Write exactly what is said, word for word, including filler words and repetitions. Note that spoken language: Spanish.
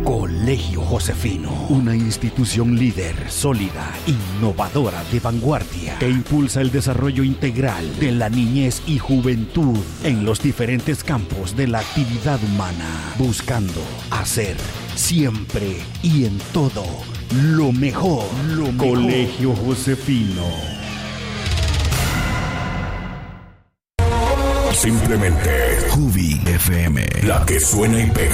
Colegio Josefino, una institución líder, sólida, innovadora, de vanguardia, que impulsa el desarrollo integral de la niñez y juventud en los diferentes campos de la actividad humana, buscando hacer siempre y en todo lo mejor. Lo mejor. Colegio Josefino. Simplemente Jubi F M, la que suena y pega.